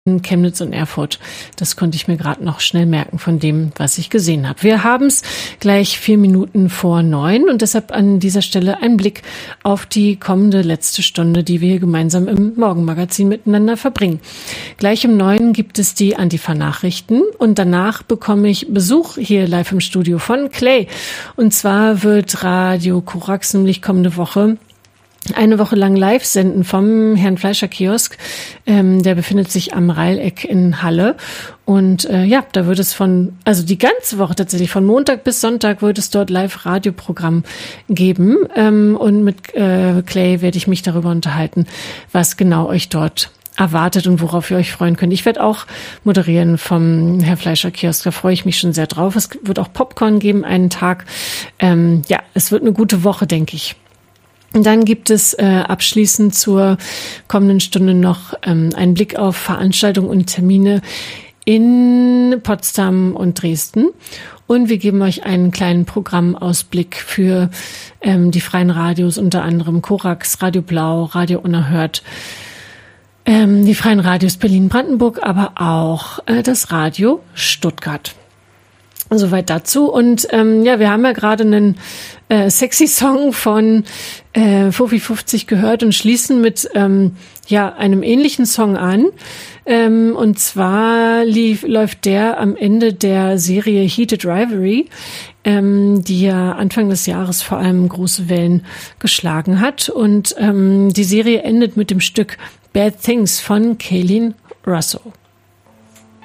in Chemnitz und Erfurt. Das konnte ich mir gerade noch schnell merken von dem, was ich gesehen habe. Wir haben es gleich 4 Minuten vor 9 und deshalb an dieser Stelle ein Blick auf die kommende letzte Stunde, die wir hier gemeinsam im Morgenmagazin miteinander verbringen. Gleich um 9 gibt es die Antifa-Nachrichten und danach bekomme ich Besuch hier live im Studio von Clay. Und zwar wird Radio Korax nämlich kommende Woche eine Woche lang live senden vom Herrn Fleischer Kiosk. Der befindet sich am Reileck in Halle. Und da wird es die ganze Woche tatsächlich, von Montag bis Sonntag wird es dort Live-Radioprogramm geben. Und mit Clay werde ich mich darüber unterhalten, was genau euch dort erwartet und worauf ihr euch freuen könnt. Ich werde auch moderieren vom Herr Fleischer Kiosk. Da freue ich mich schon sehr drauf. Es wird auch Popcorn geben, einen Tag. Es wird eine gute Woche, denke ich. Und dann gibt es abschließend zur kommenden Stunde noch einen Blick auf Veranstaltungen und Termine in Potsdam und Dresden. Und wir geben euch einen kleinen Programmausblick für die freien Radios, unter anderem Korax, Radio Blau, Radio Unerhört, die freien Radios Berlin-Brandenburg, aber auch das Radio Stuttgart. Soweit dazu. Und wir haben ja gerade einen sexy Song von Fofi 50 gehört und schließen mit einem ähnlichen Song an. Und zwar läuft der am Ende der Serie Heated Rivalry, die ja Anfang des Jahres vor allem große Wellen geschlagen hat. Und die Serie endet mit dem Stück Bad Things von Kaylin Russell.